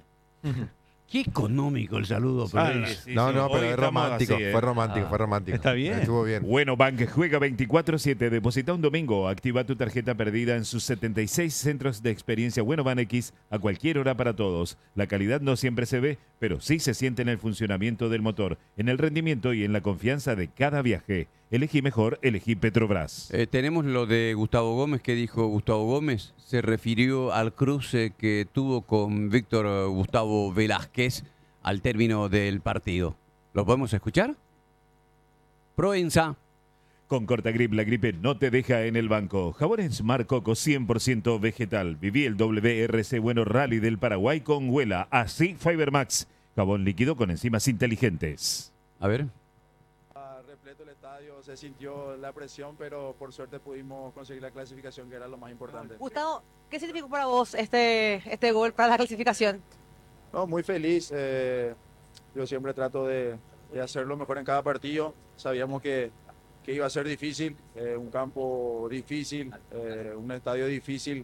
Qué económico el saludo, profe. No, pero Hoy es estamos romántico, así, ¿eh? fue romántico. Está bien. Estuvo bien. Bueno, Bank juega 24/7. Deposita un domingo. Activa tu tarjeta perdida en sus 76 centros de experiencia Bueno Ban X a cualquier hora para todos. La calidad no siempre se ve, pero sí se siente en el funcionamiento del motor, en el rendimiento y en la confianza de cada viaje. Elegí mejor, elegí Petrobras. Tenemos lo de Gustavo Gómez, que dijo Gustavo Gómez, se refirió al cruce que tuvo con Víctor Gustavo Velázquez al término del partido. ¿Lo podemos escuchar? Proenza. Con Cortagrip, la gripe no te deja en el banco. Jabones Mar Coco 100% vegetal. Viví el WRC Bueno Rally del Paraguay con Huela. Así Fibermax. Jabón líquido con enzimas inteligentes. A ver. Repleto el estadio, se sintió la presión, pero por suerte pudimos conseguir la clasificación, que era lo más importante. Gustavo, ¿qué significó para vos este gol para la clasificación? No, muy feliz. Yo siempre trato de hacer lo mejor en cada partido. Sabíamos que iba a ser difícil, un campo difícil, un estadio difícil.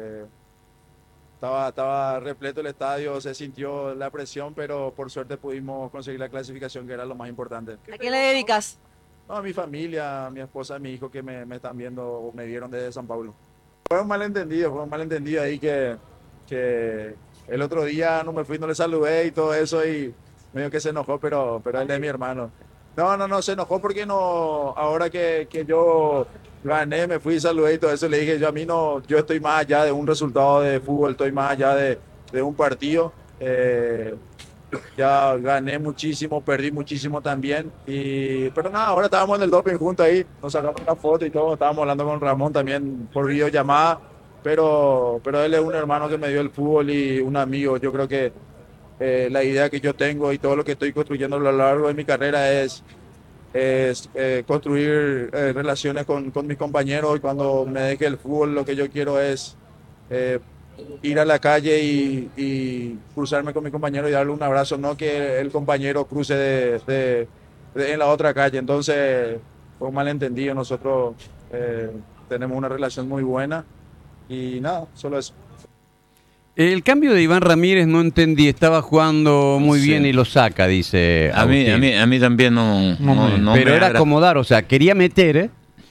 Estaba repleto el estadio, se sintió la presión, pero por suerte pudimos conseguir la clasificación, que era lo más importante. ¿A quién le dedicas? No, a mi familia, a mi esposa, a mi hijo que me están viendo o me vieron desde San Pablo. Fue un malentendido ahí que el otro día no le saludé y todo eso y medio que se enojó, pero él es mi hermano. No, se enojó porque ahora que yo gané, me fui y saludé y todo eso, le dije, yo estoy más allá de un resultado de fútbol, estoy más allá de un partido. Ya gané muchísimo, perdí muchísimo también. Pero nada, ahora estábamos en el doping juntos ahí, nos sacamos una foto y todo, estábamos hablando con Ramón también por videollamada, pero él es un hermano que me dio el fútbol y un amigo. Yo creo que la idea que yo tengo y todo lo que estoy construyendo a lo largo de mi carrera es construir relaciones con mis compañeros, y cuando me deje el fútbol lo que yo quiero es ir a la calle y cruzarme con mi compañero y darle un abrazo, no que el compañero cruce en la otra calle. Entonces, fue un malentendido. Nosotros tenemos una relación muy buena y nada, solo eso. El cambio de Iván Ramírez no entendí, estaba jugando muy bien y lo saca, dice A mí también no pero me era agrada. acomodar, o sea, quería meter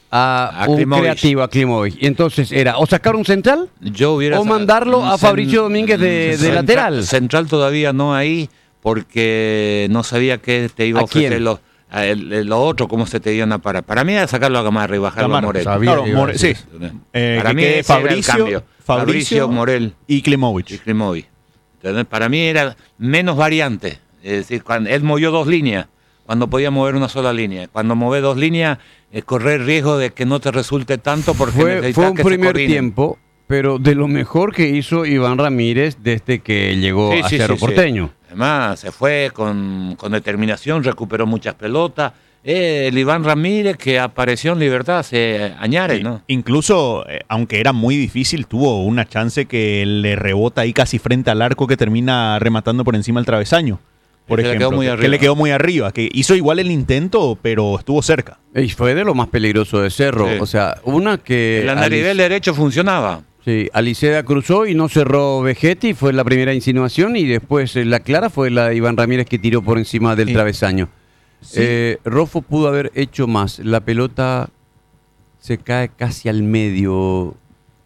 a un Klimovic. creativo, a Klimovic. Y entonces era o sacar un central Yo hubiera o mandarlo a Fabricio Domínguez de lateral. Central todavía no ahí, porque no sabía qué te iba a ¿A ofrecer quién? lo otro, cómo se te iban a parar. Para mí era sacarlo a Gamarra y bajarlo Gamarra, a Morel. sabía Claro, que iba a More- sí. decir Para Que mí quede ese era el cambio. Fabricio, Morel y y Klimovic. Klimovic. ¿Entendés? Para mí era menos variante. Es decir, cuando él movió 2 líneas, cuando podía mover una sola línea. Cuando mueve 2 líneas, correr riesgo de que no te resulte tanto porque Fue necesitas un que se primer coordinen. tiempo, pero de lo mejor que hizo Iván Ramírez desde que llegó Sí, a sí, Cerro sí, sí. Porteño. Además, se fue con determinación, recuperó muchas pelotas. El Iván Ramírez que apareció en Libertad hace añares, ¿no? Incluso, aunque era muy difícil, tuvo una chance que le rebota ahí casi frente al arco que termina rematando por encima del travesaño. Por Que le ejemplo, quedó muy que arriba. le quedó muy arriba, que hizo igual el intento, pero estuvo cerca. Y fue de lo más peligroso de Cerro. Sí. O sea, una que El andarivel derecho funcionaba. Sí, Aliceda cruzó y no cerró Vegetti, fue la primera insinuación, y después la clara fue la de Iván Ramírez que tiró por encima del Sí. travesaño. Sí. Rofo pudo haber hecho más. La pelota se cae casi al medio,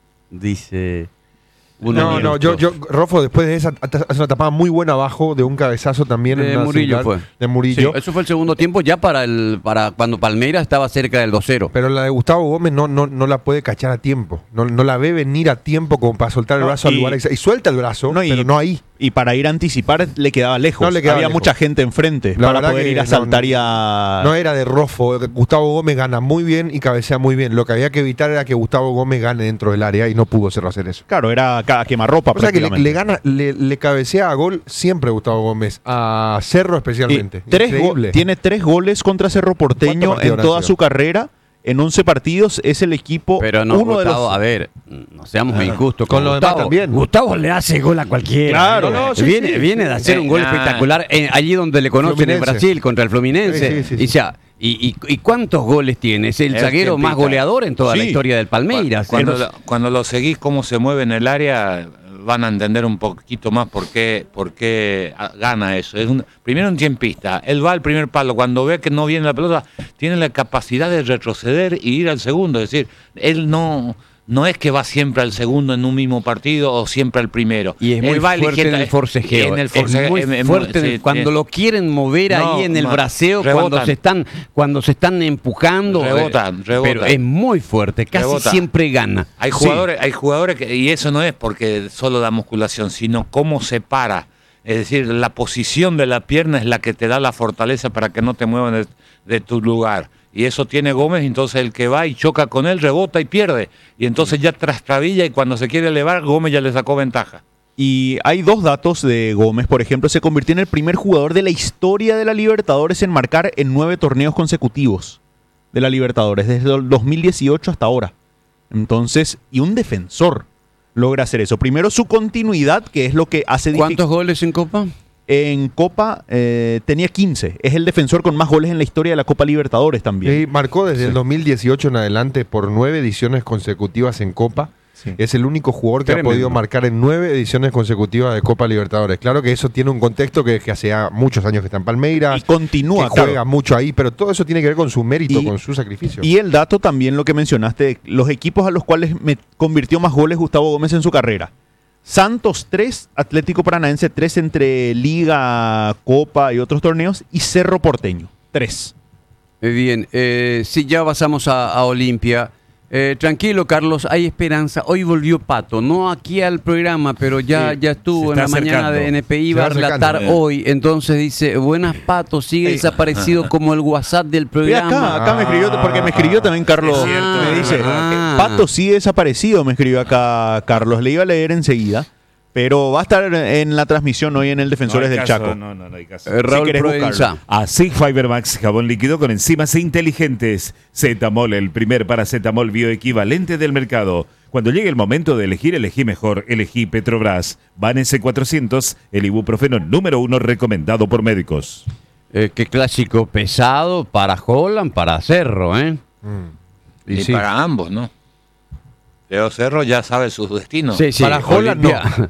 dice uno. No, Rofo después de esa hace una tapada muy buena abajo de un cabezazo también De en una Murillo central, fue. de Murillo. Eso fue el segundo tiempo ya para cuando Palmeiras estaba cerca del 2-0. Pero la de Gustavo Gómez no la puede cachar a tiempo. No la ve venir a tiempo como para soltar el No, brazo al y- lugar exacto. Y suelta el brazo, No, y- pero no ahí. Y para ir a anticipar le quedaba lejos. No le quedaba Había lejos. mucha gente enfrente La para verdad poder que ir a no, saltar y a... No era de Rofo. Gustavo Gómez gana muy bien y cabecea muy bien. Lo que había que evitar era que Gustavo Gómez gane dentro del área y no pudo Cerro hacer eso. Claro, era a quemarropa O sea que prácticamente. le cabecea a gol siempre Gustavo Gómez. A Cerro especialmente. Increíble. Tiene 3 goles contra Cerro Porteño ¿Cuántos partidos en habrán toda sido? su carrera. En 11 partidos es el equipo Pero no, uno Gustavo, de los... a ver, no seamos injustos. Con los demás Gustavo. también. Gustavo le hace gol a cualquiera. Claro. No, sí, viene, sí, viene sí. de hacer un gol espectacular allí donde le conocen en Fluminense. Brasil, contra el Fluminense. Sí, sí, sí, Y ya, ¿y cuántos goles tiene? Es el Es zaguero que más pica. goleador en toda la Sí. historia del Palmeiras. Cuando lo seguís cómo se mueve en el área, van a entender un poquito más por qué gana eso. Primero un tiempista. Él va al primer palo. Cuando ve que no viene la pelota, tiene la capacidad de retroceder y ir al segundo. Es decir, él no es que va siempre al segundo en un mismo partido o siempre al primero. Y es Él muy va fuerte en el forcejeo. En el Es forcejeo, muy fuerte sí, cuando lo quieren mover No, ahí en el ma- braceo, rebotan. cuando se están empujando. Rebotan. Pero es muy fuerte, casi Rebotan. siempre gana. Hay jugadores que, y eso no es porque solo da musculación, sino cómo se para. Es decir, la posición de la pierna es la que te da la fortaleza para que no te muevan de tu lugar. Y eso tiene Gómez, entonces el que va y choca con él, rebota y pierde. Y entonces ya trastrabilla y cuando se quiere elevar, Gómez ya le sacó ventaja. Y hay 2 datos de Gómez. Por ejemplo, se convirtió en el primer jugador de la historia de la Libertadores en marcar en 9 torneos consecutivos de la Libertadores, desde el 2018 hasta ahora. Entonces, y un defensor logra hacer eso. Primero su continuidad, que es lo que hace difícil. ¿Cuántos goles en Copa? En Copa tenía 15. Es el defensor con más goles en la historia de la Copa Libertadores también. Y marcó desde el 2018 en adelante por 9 ediciones consecutivas en Copa. Sí. Es el único jugador que Tremendo. ha podido marcar en 9 ediciones consecutivas de Copa Libertadores. Claro que eso tiene un contexto que hace muchos años que está en Palmeiras, Y continúa, que juega claro. mucho ahí, pero todo eso tiene que ver con su mérito, Y- con su sacrificio. Y el dato también, lo que mencionaste, los equipos a los cuales me convirtió más goles Gustavo Gómez en su carrera. Santos 3, Atlético Paranaense 3 entre Liga, Copa y otros torneos, y Cerro Porteño 3. Bien, sí, ya pasamos a Olimpia. Tranquilo, Carlos, hay esperanza. Hoy volvió Pato, no aquí al programa, pero ya estuvo se en está la mañana acercando. de NPI, Se va a va acercando. relatar hoy. Entonces dice, buenas Pato, sigue desaparecido como el WhatsApp del Y programa. acá me escribió, porque me escribió también Carlos. Es cierto, me es dice, verdad. Pato sigue desaparecido, me escribió acá Carlos. Le iba a leer enseguida. pero va a estar en la transmisión hoy en el Defensores del Chaco. No hay caso. Raúl querés Proenza. Así Fibermax, jabón líquido con enzimas inteligentes. Zetamol, el primer paracetamol bioequivalente del mercado. Cuando llegue el momento de elegir, elegí mejor. Elegí Petrobras. Banese 400, el ibuprofeno número 1 recomendado por médicos. Qué clásico pesado para Holland, para Cerro, ¿eh? Y sí. para ambos, ¿no? Leo Cerro ya sabe su destino. Sí, sí, Para Holland,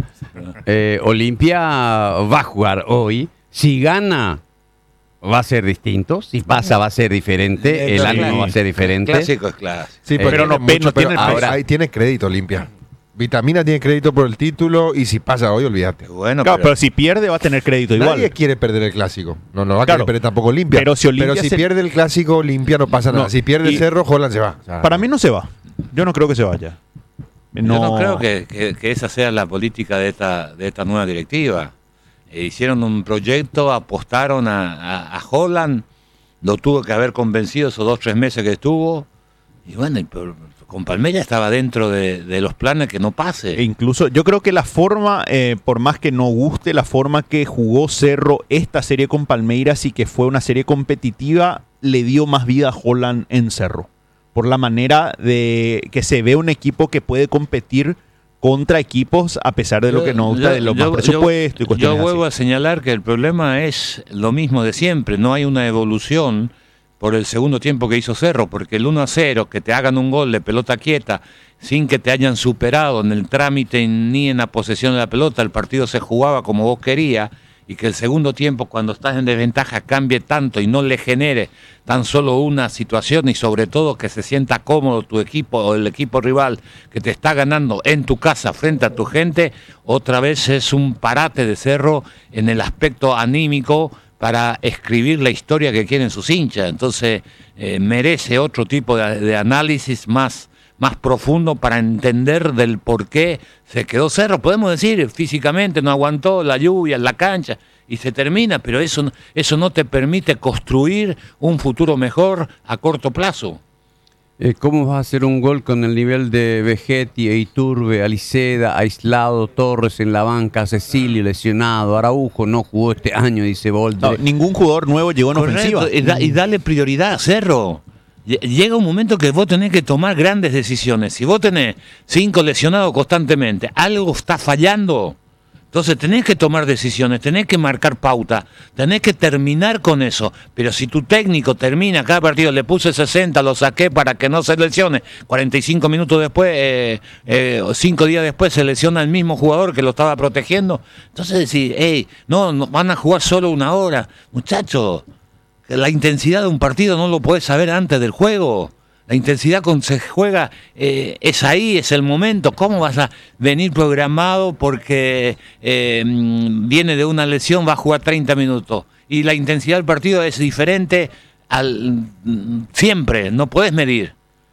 Olimpia va a jugar hoy. Si gana, va a ser distinto. Si pasa, va a ser diferente. El ánimo va a ser diferente. Clásico es clásico. Sí, Pero tiene no tiene ahora peso. ahí tiene crédito Olimpia. Vitamina tiene crédito por el título y si pasa hoy, olvídate. Bueno, Claro, pero si pierde va a tener crédito igual. Nadie quiere perder el clásico. No va a Claro. querer perder tampoco Olimpia. Pero si Olimpia se- pierde el clásico, Olimpia no pasa nada. No, Si pierde el y- Cerro, Holland se va. O sea, Para mí no se va. Yo no creo que se vaya. yo no creo que esa sea la política de esta nueva directiva. Hicieron un proyecto, apostaron a Holland, lo tuvo que haber convencido esos 2-3 meses que estuvo. Y bueno, con Palmeiras estaba dentro de los planes que no E pase. incluso yo creo que la forma, por más que no guste, la forma que jugó Cerro esta serie con Palmeiras y que fue una serie competitiva, le dio más vida a Holland en Cerro. Por la manera de que se ve un equipo que puede competir contra equipos a pesar de lo que no gusta, de lo más presupuesto y Yo cuestiones vuelvo así. a señalar que el problema es lo mismo de siempre. No hay una evolución por el segundo tiempo que hizo Cerro, porque el 1-0, que te hagan un gol de pelota quieta, sin que te hayan superado en el trámite ni en la posesión de la pelota, el partido se jugaba como vos querías, y que el segundo tiempo, cuando estás en desventaja, cambie tanto y no le genere tan solo una situación, y sobre todo que se sienta cómodo tu equipo o el equipo rival que te está ganando en tu casa frente a tu gente, otra vez es un parate de Cerro en el aspecto anímico para escribir la historia que quieren sus hinchas. Entonces merece otro tipo de análisis más profundo para entender del por qué se quedó Cerro. Podemos decir, físicamente no aguantó la lluvia en la cancha y se termina, pero eso no te permite construir un futuro mejor a corto plazo. ¿Cómo vas a hacer un gol con el nivel de Vegetti, Iturbe, Aliceda, Aislado, Torres en la banca, Cecilio lesionado, Araujo no jugó este año, dice Boldre? No, ningún jugador nuevo llegó en Correcto, ofensiva. y dale prioridad a Cerro. Llega un momento que vos tenés que tomar grandes decisiones. Si vos tenés 5 lesionados constantemente, algo está fallando. Entonces tenés que tomar decisiones, tenés que marcar pauta, tenés que terminar con eso. Pero si tu técnico termina cada partido, le puse 60, lo saqué para que no se lesione, 45 minutos después, 5 días después se lesiona el mismo jugador que lo estaba protegiendo. Entonces decís, hey, no van a jugar solo 1 hora. Muchachos, la intensidad de un partido no lo podés saber antes del juego. La intensidad cuando se juega es ahí, es el momento. ¿Cómo vas a venir programado porque viene de una lesión, va a jugar 30 minutos? Y la intensidad del partido es diferente siempre, no podés medir.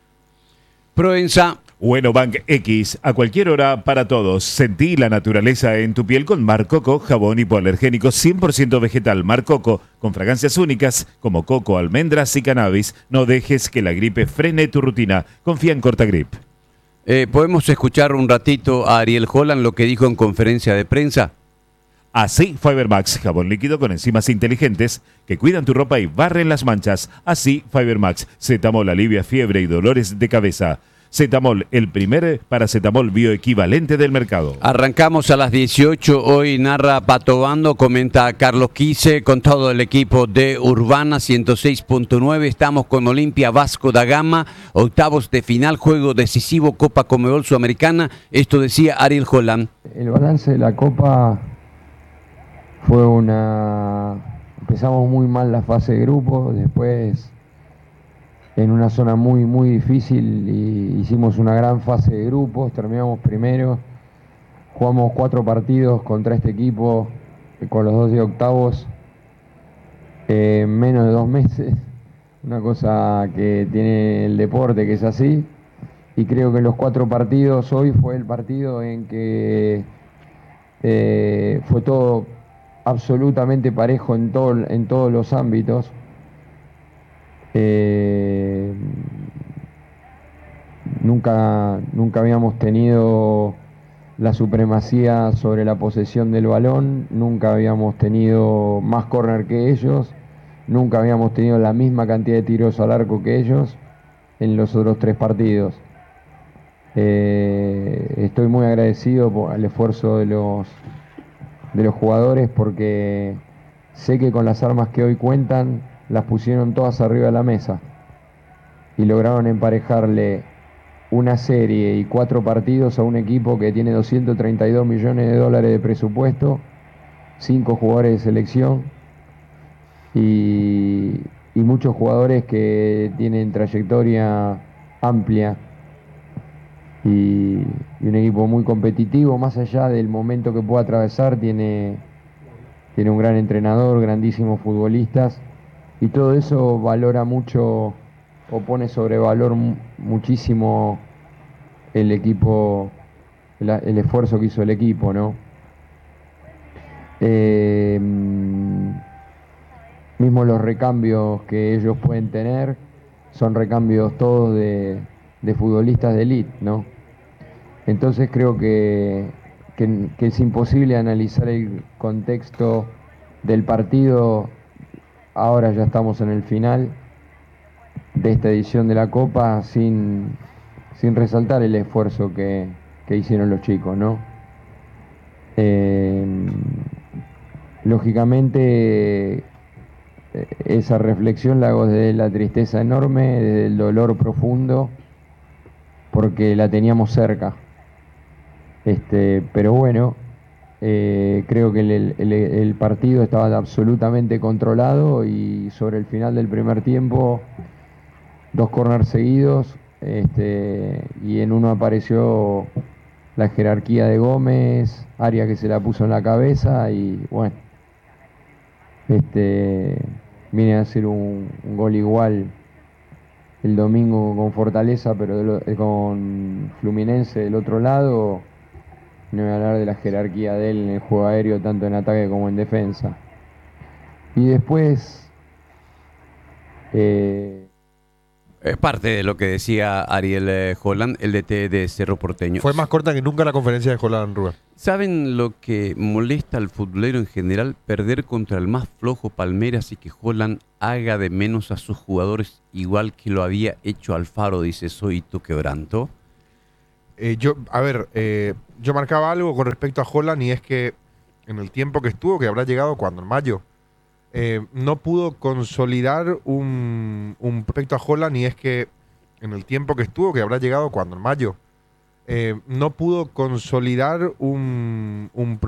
Proenza. Bueno, Bank X, a cualquier hora para todos. Sentí la naturaleza en tu piel con Mar Coco, jabón hipoalergénico 100% vegetal. Mar Coco, con fragancias únicas como coco, almendras y cannabis. No dejes que la gripe frene tu rutina. Confía en Cortagrip. ¿Podemos escuchar un ratito a Ariel Holland lo que dijo en conferencia de prensa? Así Fibermax, jabón líquido con enzimas inteligentes que cuidan tu ropa y barren las manchas. Así Fibermax, Zetamol alivia fiebre y dolores de cabeza. Zetamol, el primer paracetamol bioequivalente del mercado. Arrancamos a las 18. Hoy narra Pato Bando, comenta Carlos Quise con todo el equipo de Urbana 106.9. Estamos con Olimpia Vasco da Gama, octavos de final, juego decisivo, Copa Conmebol Sudamericana. Esto decía Ariel Holland. El balance de la Copa fue empezamos muy mal la fase de grupos, después en una zona muy difícil y hicimos una gran fase de grupos, terminamos primero, jugamos 4 partidos contra este equipo con los 2 de octavos en menos de 2 meses, una cosa que tiene el deporte que es así, y creo que en los 4 partidos hoy fue el partido en que fue todo absolutamente parejo en todos los ámbitos. Nunca habíamos tenido la supremacía sobre la posesión del balón, nunca habíamos tenido más córner que ellos, nunca habíamos tenido la misma cantidad de tiros al arco que ellos en los otros 3 partidos. Estoy muy agradecido por el esfuerzo de los jugadores porque sé que con las armas que hoy cuentan las pusieron todas arriba de la mesa y lograron emparejarle una serie y 4 partidos a un equipo que tiene 232 millones de dólares de presupuesto, 5 jugadores de selección y muchos jugadores que tienen trayectoria amplia y un equipo muy competitivo, más allá del momento que pueda atravesar, tiene un gran entrenador, grandísimos futbolistas y todo eso valora mucho o pone sobre valor muchísimo el equipo, el esfuerzo que hizo el equipo, ¿no? Mismo los recambios que ellos pueden tener son recambios todos de futbolistas de élite, ¿no? Entonces creo que es imposible analizar el contexto del partido. Ahora ya estamos en el final de esta edición de la Copa sin resaltar el esfuerzo que hicieron los chicos, ¿no? Lógicamente esa reflexión la hago desde la tristeza enorme, desde el dolor profundo, porque la teníamos cerca. Pero bueno, creo que el partido estaba absolutamente controlado y sobre el final del primer tiempo 2 corners seguidos y en uno apareció la jerarquía de Gómez, Arias que se la puso en la cabeza y bueno, viene a ser un gol igual el domingo con Fortaleza, pero con Fluminense del otro lado. No voy a hablar de la jerarquía de él en el juego aéreo, tanto en ataque como en defensa. Y después... Es parte de lo que decía Ariel Holland, el DT de Cerro Porteño. Fue más corta que nunca la conferencia de Holland, Rubén. ¿Saben lo que molesta al futbolero en general? Perder contra el más flojo Palmeiras y que Holland haga de menos a sus jugadores igual que lo había hecho Alfaro, dice Soito Quebranto. Yo marcaba algo con respecto a Holland y es que en el tiempo que estuvo, que habrá llegado cuando, en mayo, no pudo consolidar un respecto a Holland y es que en el tiempo que estuvo, que habrá llegado cuando, en mayo, no pudo consolidar un